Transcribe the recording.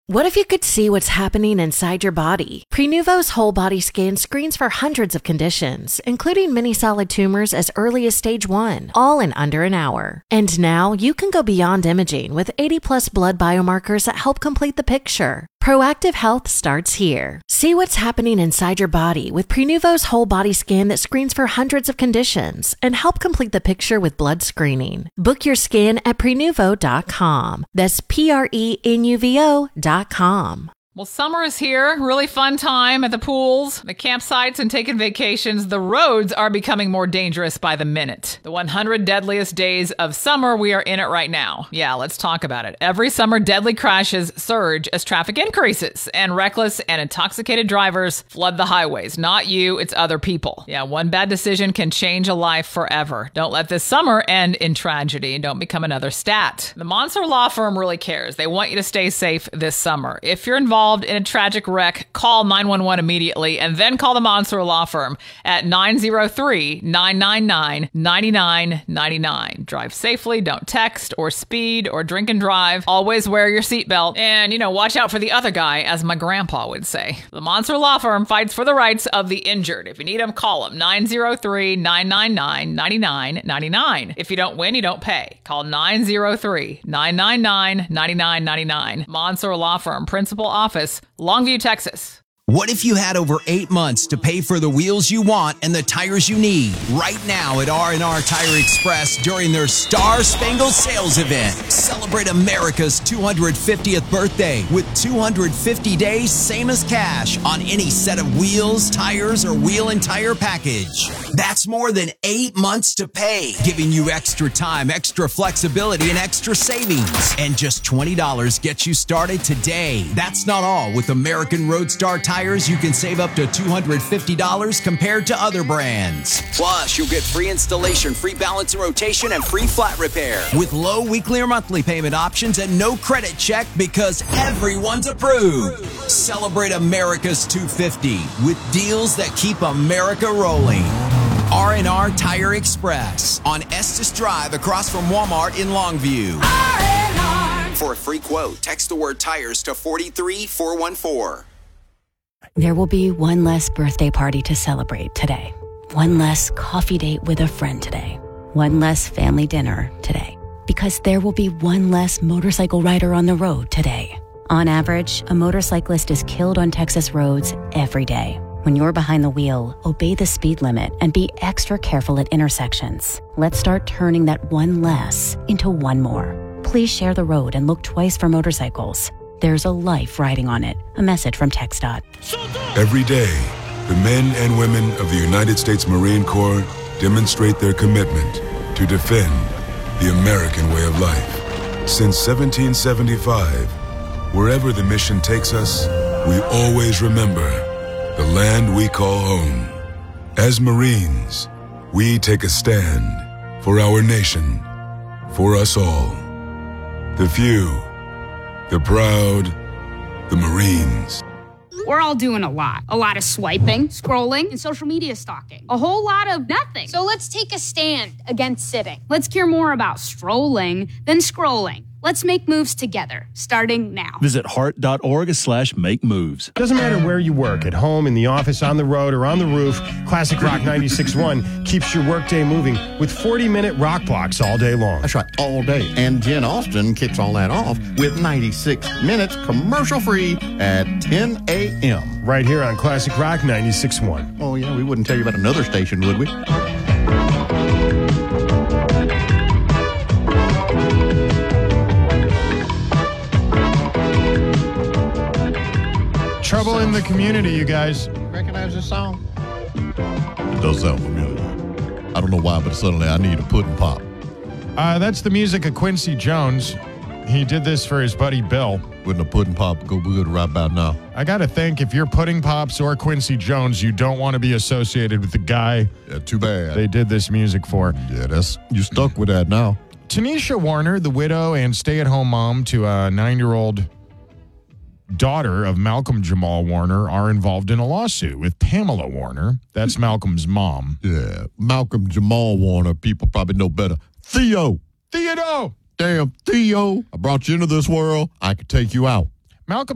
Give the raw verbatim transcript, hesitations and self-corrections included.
What if you could see what's happening inside your body? Prenuvo's whole body scan screens for hundreds of conditions, including many solid tumors as early as stage one, all in under an hour. And now you can go beyond imaging with eighty plus blood biomarkers that help complete the picture. Proactive health starts here. See what's happening inside your body with Prenuvo's whole body scan that screens for hundreds of conditions and help complete the picture with blood screening. Book your scan at prenuvo dot com. That's P R E N U V O dot com. Well, summer is here. Really fun time at the pools, the campsites, and taking vacations. The roads are becoming more dangerous by the minute. The one hundred deadliest days of summer, we are in it right now. Yeah, let's talk about it. Every summer, deadly crashes surge as traffic increases, and reckless and intoxicated drivers flood the highways. Not you, it's other people. Yeah, one bad decision can change a life forever. Don't let this summer end in tragedy. Don't become another stat. The Monster Law Firm really cares. They want you to stay safe this summer. If you're involved in a tragic wreck, call nine one one immediately and then call the Monster Law Firm at nine zero three, nine nine nine, nine nine nine nine. Drive safely, don't text or speed or drink and drive. Always wear your seatbelt and, you know, watch out for the other guy, as my grandpa would say. The Monster Law Firm fights for the rights of the injured. If you need them, call them nine zero three, nine nine nine, nine nine nine nine. If you don't win, you don't pay. Call nine zero three, nine nine nine, nine nine nine nine. Monster Law Firm, Principal Office, Longview, Texas. What if you had over eight months to pay for the wheels you want and the tires you need? Right now at R and R Tire Express during their Star Spangled Sales event. Celebrate America's two hundred fiftieth birthday with two hundred fifty days, same as cash, on any set of wheels, tires, or wheel and tire package. That's more than eight months to pay, giving you extra time, extra flexibility, and extra savings. And just twenty dollars gets you started today. That's not all. With American Roadstar Tires, you can save up to two hundred fifty dollars compared to other brands. Plus, you'll get free installation, free balance and rotation, and free flat repair with low weekly or monthly payment options and no credit check because everyone's approved. Celebrate America's two hundred fifty with deals that keep America rolling. R and R Tire Express on Estes Drive across from Walmart in Longview. R and R. For a free quote, text the word tires to four three four one four. There will be one less birthday party to celebrate today. One less coffee date with a friend today. One less family dinner today. Because there will be one less motorcycle rider on the road today. On average, a motorcyclist is killed on Texas roads every day. When you're behind the wheel, obey the speed limit and be extra careful at intersections. Let's start turning that one less into one more. Please share the road and look twice for motorcycles. There's a life riding on it. A message from TxDOT. Every day, the men and women of the United States Marine Corps demonstrate their commitment to defend the American way of life. Since seventeen seventy-five, wherever the mission takes us, we always remember the land we call home. As Marines, we take a stand for our nation, for us all. The few, the proud, the Marines. We're all doing a lot. A lot of swiping, scrolling, and social media stalking. A whole lot of nothing. So let's take a stand against sitting. Let's care more about strolling than scrolling. Let's make moves together, starting now. Visit heart.org slash make moves. Doesn't matter where you work, at home, in the office, on the road, or on the roof, Classic Rock ninety-six point one keeps your workday moving with forty-minute rock blocks all day long. That's right, all day. And Jen Austen kicks all that off with ninety-six minutes commercial-free at ten a.m. Right here on Classic Rock ninety-six point one. Oh, yeah, we wouldn't tell you about another station, would we? Trouble in the Community, you guys. Recognize this song? It does sound familiar. I don't know why, but suddenly I need a pudding pop. Uh, that's the music of Quincy Jones. He did this for his buddy Bill. Wouldn't a pudding pop go good right about now? I got to think, if you're Pudding Pops or Quincy Jones, you don't want to be associated with the guy Yeah, too bad. they did this music for. Yeah, that's you stuck with that now. Tanisha Warner, the widow and stay-at-home mom to a nine-year-old daughter of Malcolm Jamal Warner, are involved in a lawsuit with Pamela Warner. That's Malcolm's mom. Yeah, Malcolm Jamal Warner, people probably know better. Theo. Theodore! Damn, Theo. I brought you into this world. I could take you out. Malcolm